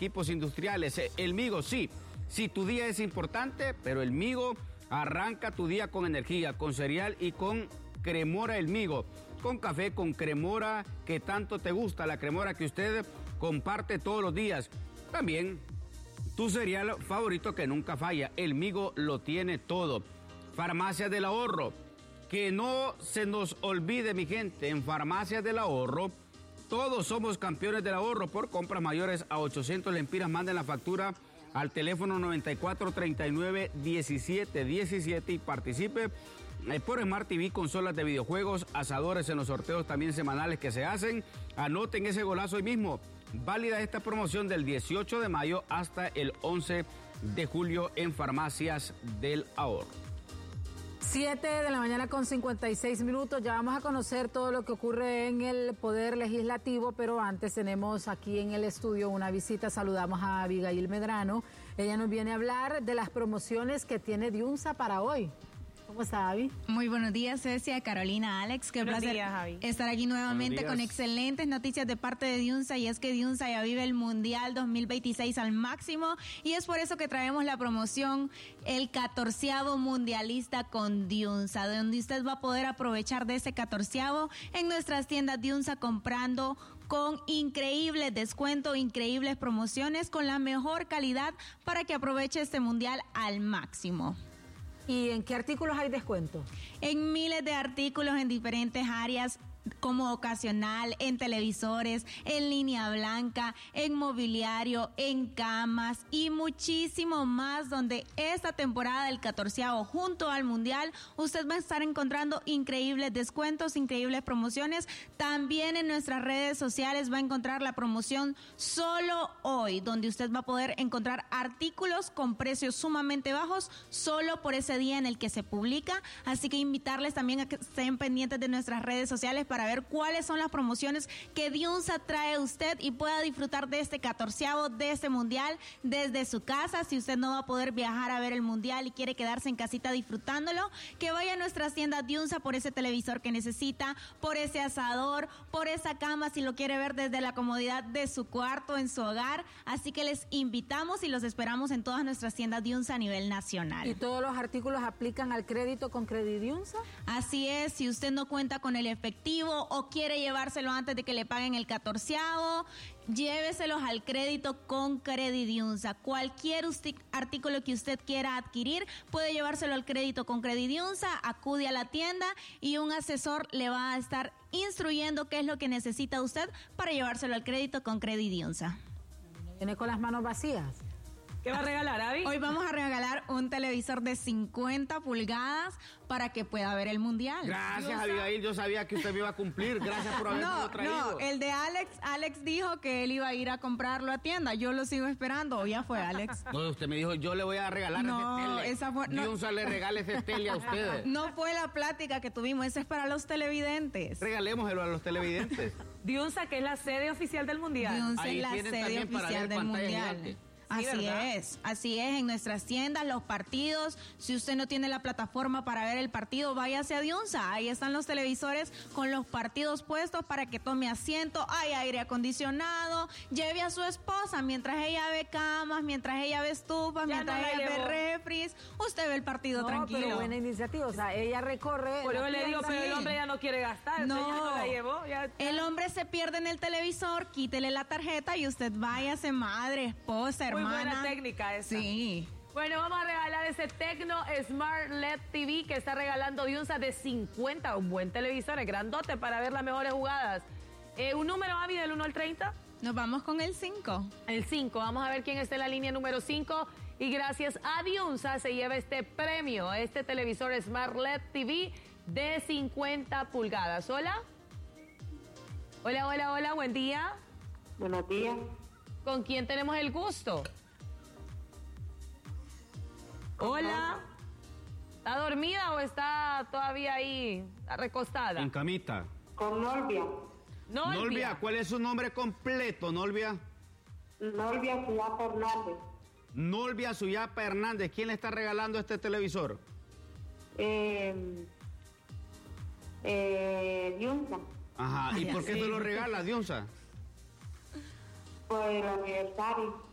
equipos industriales. El Migo, sí, tu día es importante, pero el Migo arranca tu día con energía, con cereal y con cremora El Migo, con café, con cremora que tanto te gusta, la cremora que usted comparte todos los días. También tu cereal favorito que nunca falla, El Migo lo tiene todo. Farmacias del Ahorro, que no se nos olvide, mi gente, en Farmacias del Ahorro, todos somos campeones del ahorro. Por compras mayores a 800 lempiras, manden la factura al teléfono 9439-1717 y participe por Smart TV, consolas de videojuegos, asadores en los sorteos también semanales que se hacen. Anoten ese golazo hoy mismo. Válida esta promoción del 18 de mayo hasta el 11 de julio en Farmacias del Ahorro. 7:56 a.m. Ya vamos a conocer todo lo que ocurre en el Poder Legislativo, pero antes tenemos aquí en el estudio una visita. Saludamos a Abigail Medrano. Ella nos viene a hablar de las promociones que tiene Diunsa para hoy. ¿Cómo está, Abby? Muy buenos días, Cecia, Carolina, Alex. Qué placer estar aquí nuevamente con excelentes noticias de parte de Diunsa, y es que Diunsa ya vive el Mundial 2026 al máximo, y es por eso que traemos la promoción el 14º Mundialista con Diunsa, donde usted va a poder aprovechar de ese 14º en nuestras tiendas Diunsa, comprando con increíbles descuentos, increíbles promociones, con la mejor calidad para que aproveche este Mundial al máximo. ¿Y en qué artículos hay descuento? En miles de artículos en diferentes áreas, como ocasional, en televisores, en línea blanca, en mobiliario, en camas y muchísimo más, donde esta temporada del 14º junto al Mundial usted va a estar encontrando increíbles descuentos, increíbles promociones. También en nuestras redes sociales va a encontrar la promoción Solo Hoy, donde usted va a poder encontrar artículos con precios sumamente bajos solo por ese día en el que se publica. Así que invitarles también a que estén pendientes de nuestras redes sociales para ver cuáles son las promociones que Diunsa trae a usted y pueda disfrutar de este 14º, de este Mundial desde su casa. Si usted no va a poder viajar a ver el Mundial y quiere quedarse en casita disfrutándolo, que vaya a nuestras tiendas Diunsa por ese televisor que necesita, por ese asador, por esa cama, si lo quiere ver desde la comodidad de su cuarto, en su hogar. Así que les invitamos y los esperamos en todas nuestras tiendas Diunsa a nivel nacional. ¿Y todos los artículos aplican al crédito con Credidiunsa? Así es, si usted no cuenta con el efectivo o quiere llevárselo antes de que le paguen el 14º, lléveselos al crédito con Credidiunsa. Cualquier artículo que usted quiera adquirir puede llevárselo al crédito con Credidiunsa. Acude a la tienda y un asesor le va a estar instruyendo qué es lo que necesita usted para llevárselo al crédito con Credidiunsa. ¿Viene con las manos vacías? ¿Qué va a regalar, Abby? Hoy vamos a regalar un televisor de 50 pulgadas para que pueda ver el Mundial. Gracias, Abigail. Yo sabía que usted me iba a cumplir. Gracias por haberme traído. No, el de Alex. Alex dijo que él iba a ir a comprarlo a tienda. Yo lo sigo esperando. ¿O ya fue, Alex? No, usted me dijo, yo le voy a regalar ese tele. Esa fue... Diunsa le regale ese tele a ustedes. No fue la plática que tuvimos. Ese es para los televidentes. Regalémoselo a los televidentes. Diunsa, que es la sede oficial del Mundial. Diunsa Ahí es la tienen sede también para oficial ver del pantallas Mundial. gigantes. Así es, en nuestras tiendas, los partidos. Si usted no tiene la plataforma para ver el partido, váyase a Diunsa. Ahí están los televisores con los partidos puestos para que tome asiento. Hay aire acondicionado. Lleve a su esposa mientras ella ve camas, mientras ella ve estufas, mientras ella ve refris. Usted ve el partido tranquilo. Pero buena iniciativa, o sea, ella recorre. Por eso le digo, pero el hombre ya no quiere gastar. No, ya no la llevó. Ya. El hombre se pierde en el televisor, quítele la tarjeta y usted váyase, madre, esposa, hermana. Muy buena técnica esa. Sí. Bueno, vamos a regalar ese Tecno Smart LED TV que está regalando Diunsa de 50. Un buen televisor, es grandote para ver las mejores jugadas. Un número, Abby, del 1 al 30. Nos vamos con el 5. El 5. Vamos a ver quién está en la línea número 5. Y gracias a Diunsa se lleva este premio, este televisor Smart LED TV de 50 pulgadas. Hola. Hola, buen día. Buenos días. ¿Con quién tenemos el gusto? Hola. ¿Está dormida o está todavía ahí recostada? En camita. Con Nolvia. Nolvia, ¿cuál es su nombre completo, Nolvia? Nolvia Suyapa Hernández. Nolvia Suyapa Hernández. ¿Quién le está regalando este televisor? Diunsa. Ajá, ¿y por qué se lo regala, Diunsa? Por el aniversario.